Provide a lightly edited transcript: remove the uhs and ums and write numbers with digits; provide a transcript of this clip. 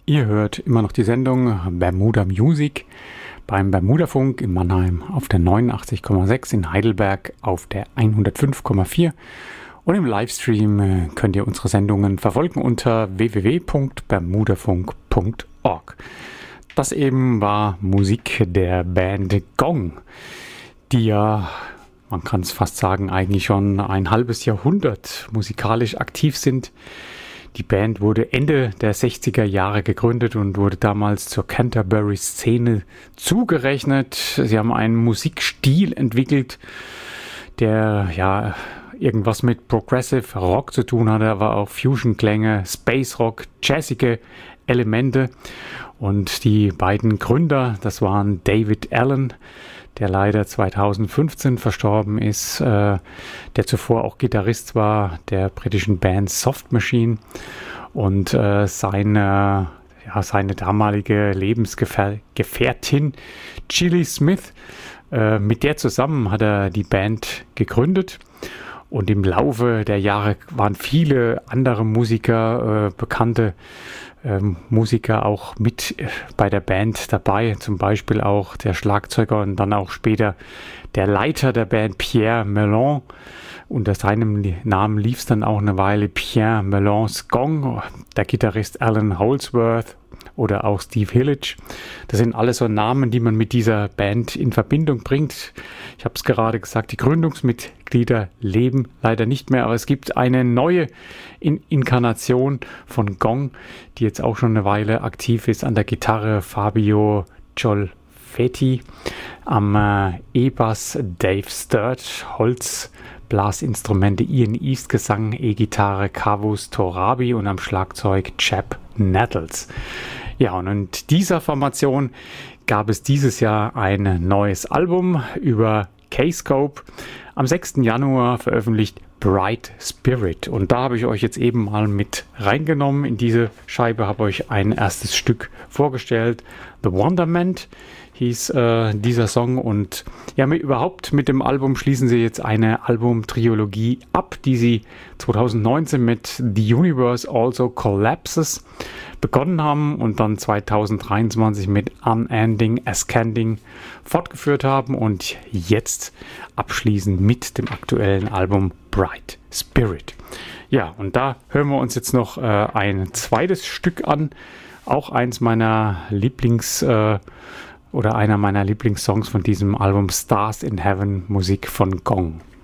Ihr hört immer noch die Sendung Bermuda Music beim Bermudafunk in Mannheim auf der 89,6, in Heidelberg auf der 105,4 und im Livestream könnt ihr unsere Sendungen verfolgen unter www.bermudafunk.org. Das eben war Musik der Band Gong, die ja, man kann es fast sagen, eigentlich schon ein halbes Jahrhundert musikalisch aktiv sind. Die Band wurde Ende der 60er Jahre gegründet und wurde damals zur Canterbury-Szene zugerechnet. Sie haben einen Musikstil entwickelt, der ja irgendwas mit Progressive Rock zu tun hatte, aber auch Fusion-Klänge, Space Rock, jazzige Elemente. Und die beiden Gründer, das waren David Allen, der leider 2015 verstorben ist, der zuvor auch Gitarrist war der britischen Band Soft Machine, und seine damalige Lebensgefährtin Gilly Smith. Mit der zusammen hat er die Band gegründet. Und im Laufe der Jahre waren viele andere Musiker, bekannte Musiker auch mit bei der Band dabei. Zum Beispiel auch der Schlagzeuger und dann auch später der Leiter der Band Pierre Mellon. Unter seinem Namen lief es dann auch eine Weile Pierre Mellons Gong, der Gitarrist Alan Holdsworth oder auch Steve Hillage. Das sind alles so Namen, die man mit dieser Band in Verbindung bringt. Ich habe es gerade gesagt, die Gründungsmitglieder leben leider nicht mehr, aber es gibt eine neue Inkarnation von Gong, die jetzt auch schon eine Weile aktiv ist. An der Gitarre Fabio Giolfetti, am E-Bass Dave Sturt, Holzblasinstrumente Ian East, Gesang, E-Gitarre Kavus Torabi und am Schlagzeug Chap Nettles. Ja, und in dieser Formation gab es dieses Jahr ein neues Album über K-Scope. Am 6. Januar veröffentlicht Bright Spirit. Und da habe ich euch jetzt eben mal mit reingenommen. In diese Scheibe habe ich euch ein erstes Stück vorgestellt. The Wonderment hieß dieser Song. Und ja, überhaupt mit dem Album schließen sie jetzt eine Albumtrilogie ab, die sie 2019 mit The Universe Also Collapses begonnen haben und dann 2023 mit Unending Ascending fortgeführt haben und jetzt abschließen mit dem aktuellen Album Bright Spirit. Ja, und da hören wir uns jetzt noch ein zweites Stück an, auch eins meiner einer meiner Lieblingssongs von diesem Album, Stars in Heaven, Musik von Gong.